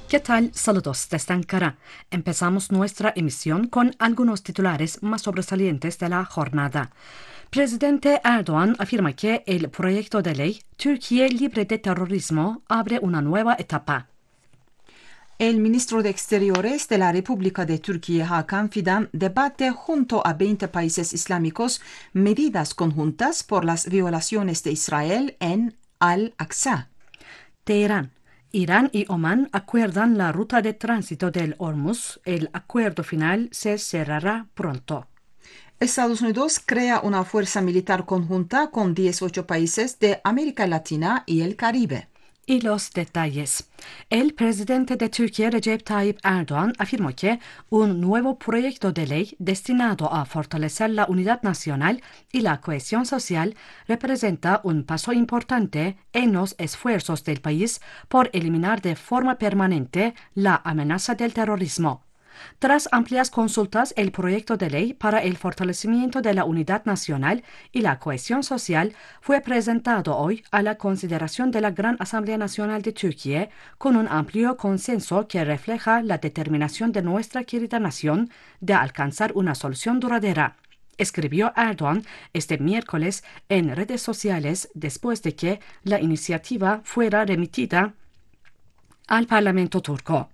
¿Qué tal? Saludos desde Ankara. Empezamos nuestra emisión con algunos titulares más sobresalientes de la jornada. Presidente Erdoğan afirma que el proyecto de ley Türkiye libre de terrorismo abre una nueva etapa. El ministro de Exteriores de la República de Turquía, Hakan Fidan, debate junto a 20 países islámicos medidas conjuntas por las violaciones de Israel en Al-Aqsa. Teherán. Irán y Omán acuerdan la ruta de tránsito del Hormuz. El acuerdo final se cerrará pronto. Estados Unidos crea una fuerza militar conjunta con 18 países de América Latina y el Caribe. Y los detalles. El presidente de Turquía, Recep Tayyip Erdoğan, afirmó que un nuevo proyecto de ley destinado a fortalecer la unidad nacional y la cohesión social representa un paso importante en los esfuerzos del país por eliminar de forma permanente la amenaza del terrorismo. Tras amplias consultas, el proyecto de ley para el fortalecimiento de la unidad nacional y la cohesión social fue presentado hoy a la consideración de la Gran Asamblea Nacional de Turquía con un amplio consenso que refleja la determinación de nuestra querida nación de alcanzar una solución duradera. Escribió Erdoğan este miércoles en redes sociales después de que la iniciativa fuera remitida al Parlamento turco.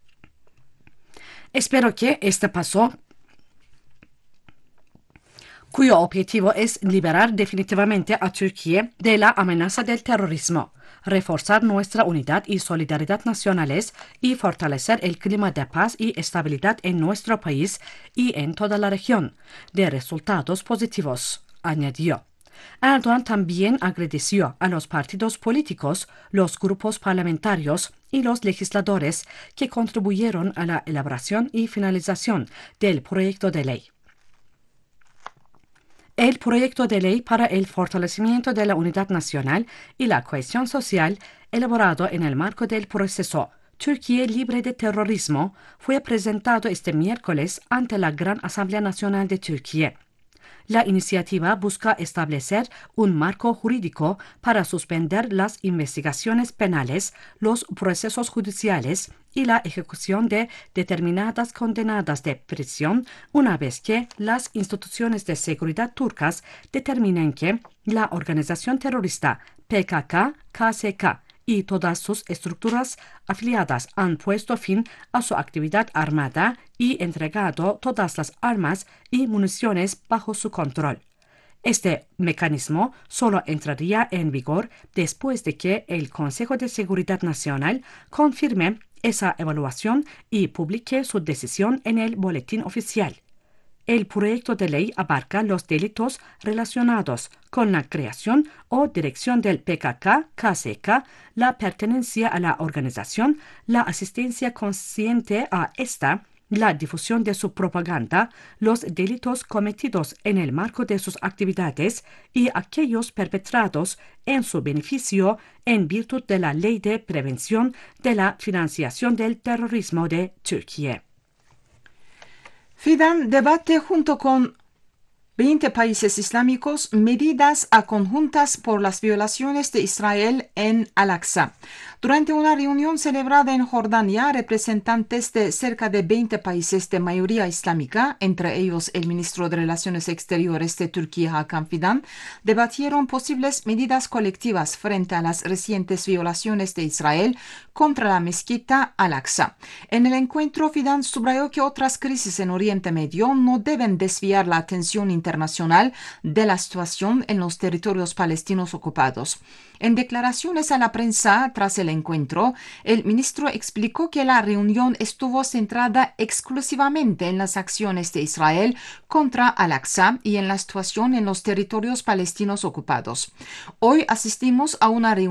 Espero que este paso, cuyo objetivo es liberar definitivamente a Turquía de la amenaza del terrorismo, reforzar nuestra unidad y solidaridad nacionales y fortalecer el clima de paz y estabilidad en nuestro país y en toda la región, de resultados positivos, añadió. Erdoğan también agradeció a los partidos políticos, los grupos parlamentarios y los legisladores que contribuyeron a la elaboración y finalización del proyecto de ley. El proyecto de ley para el fortalecimiento de la unidad nacional y la cohesión social, elaborado en el marco del proceso Türkiye libre de terrorismo, fue presentado este miércoles ante la Gran Asamblea Nacional de Turquía. La iniciativa busca establecer un marco jurídico para suspender las investigaciones penales, los procesos judiciales y la ejecución de determinadas condenadas de prisión una vez que las instituciones de seguridad turcas determinen que la organización terrorista PKK-KCK y todas sus estructuras afiliadas han puesto fin a su actividad armada y entregado todas las armas y municiones bajo su control. Este mecanismo solo entraría en vigor después de que el Consejo de Seguridad Nacional confirme esa evaluación y publique su decisión en el boletín oficial. El proyecto de ley abarca los delitos relacionados con la creación o dirección del PKK-KCK, la pertenencia a la organización, la asistencia consciente a esta, la difusión de su propaganda, los delitos cometidos en el marco de sus actividades y aquellos perpetrados en su beneficio en virtud de la Ley de Prevención de la Financiación del Terrorismo de Turquía. Fidan debate junto con 20 países islámicos medidas conjuntas por las violaciones de Israel en Al-Aqsa. Durante una reunión celebrada en Jordania, representantes de cerca de 20 países de mayoría islámica, entre ellos el ministro de Relaciones Exteriores de Turquía, Hakan Fidan, debatieron posibles medidas colectivas frente a las recientes violaciones de Israel contra la mezquita Al-Aqsa. En el encuentro, Fidan subrayó que otras crisis en Oriente Medio no deben desviar la atención internacional de la situación en los territorios palestinos ocupados. En declaraciones a la prensa tras el encuentro, el ministro explicó que la reunión estuvo centrada exclusivamente en las acciones de Israel contra Al-Aqsa y en la situación en los territorios palestinos ocupados. Hoy asistimos a una reunión